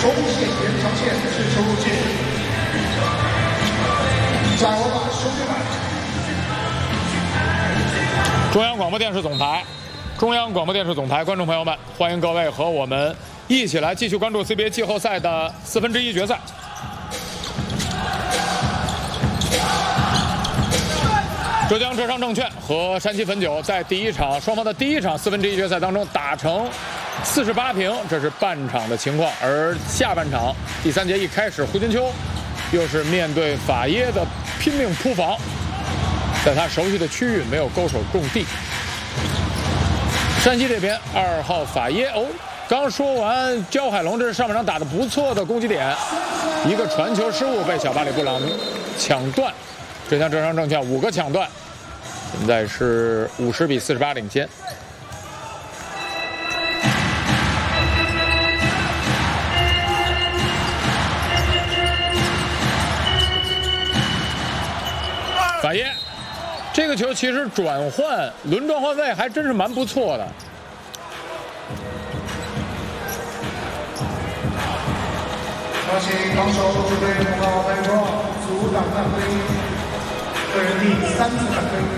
中线延长线是球路线，加油吧，兄弟们！ 中央广播电视总台，观众朋友们，欢迎各位和我们一起来继续关注 CBA 季后赛的1/4决赛。浙江浙商证券和山西汾酒在双方的第一场1/4决赛当中打成48平，这是半场的情况。而下半场第3节一开始，胡金秋又是面对法耶的拼命扑防，在他熟悉的区域没有勾手中地。山西这边2号法耶刚说完焦海龙，这是上半场打得不错的攻击点，一个传球失误被小巴里布朗抢断。浙江浙商证券5个抢断，现在是50比48领先。法耶这个球其实轮转换位还真是蛮不错的。 邀请防守准备通告开draw，阻挡犯规，个人第3次犯规。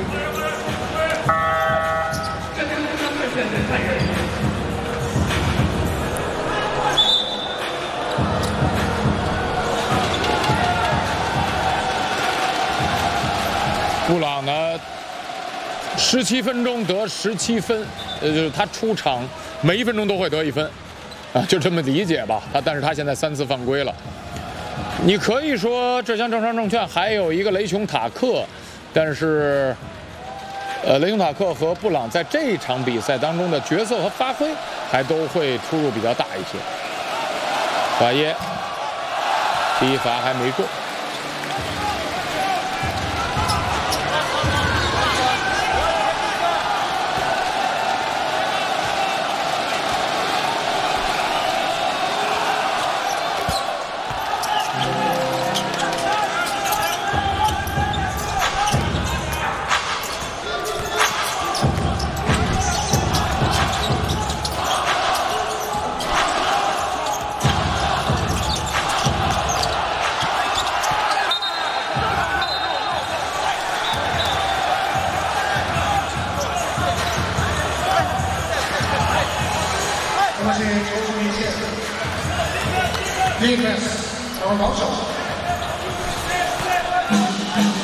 布朗呢，17分钟得17分，就是他出场每1分钟都会得1分，啊，就这么理解吧。但是他现在3次犯规了。你可以说浙江浙商证券还有一个雷雄塔克，但是，雷雄塔克和布朗在这场比赛当中的角色和发挥还都会出入比较大一些。法耶第一罚还没中。 发现球出一线 ，defense， 防守。